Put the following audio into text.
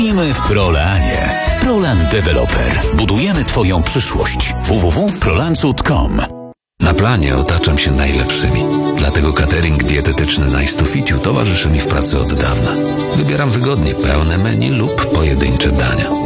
I my w Prolanie. Prolan Developer. Budujemy Twoją przyszłość. www.prolancut.com. Na planie otaczam się najlepszymi. Dlatego catering dietetyczny Nice to Fit You towarzyszy mi w pracy od dawna. Wybieram wygodnie pełne menu lub pojedyncze dania.